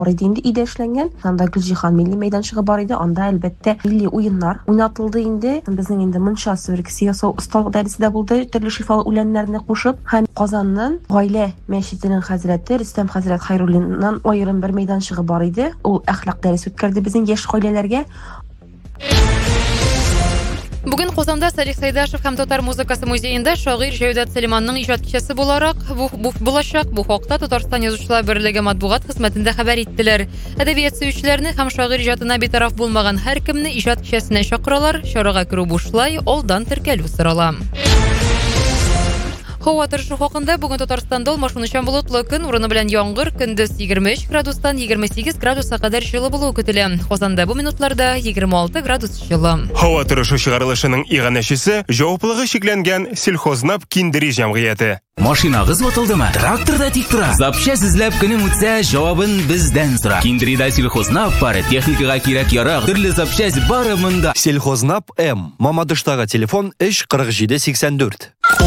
бар иде инде өйдә эшләнгән. Анда Гөлҗиһан милли мәйданчыгы бар иде. Анда әлбәттә милли уеннар уйнатылды инде. Безнең инде монча сөркесе ясау осталык дәресе дә булды. Төрле шифалы үләннәрне кушып, һәм Казанның гаилә мәчетенең хәзрәте Рөстәм хәзрәт Хәйруллиннан аерым бер мәйданчыгы бар иде. Ул әхлак дәресе үткәрде безнең яшь гаиләләргә. Бүген Казанда Салих Сайдашев һәм Татар музыкасы музеенда шагыйрь Җәүдәт Сөләйманның иҗат кичәсе буларак булачак. Бу хакта Татарстан Язучылар берлеге матбугат хезмәтендә хәбәр иттеләр. Әдәбият сөючеләрне һәм шагыйрь иҗатына битараф булмаган һәркемне иҗат кичәсенә чакыралар. Чарага керү бушлай, алдан теркәлү сорала. Һава торышы хакында бүген Татарстанда алмашынучан болытлы көн, урыны белән яңгыр, көндез 23 градустан 28 градуска кадәр җылы булуы көтелә. Казанда бу минутларда 26 градус җылы. Һава торышы чыгарылышының иганәчесе җаваплылыгы шикләнгән Сельхознап Киндери җәмгыяте. Машинагыз ватылдымы? Тракторда тик тора. Запчасть эзләп көнең үтсә, җавабын бездән сора. Киндерида Сельхознап пары техникага кирәк ярак, төрле запчасть бары монда. Сельхознап М. Мамадыштагы телефон 3 47 84.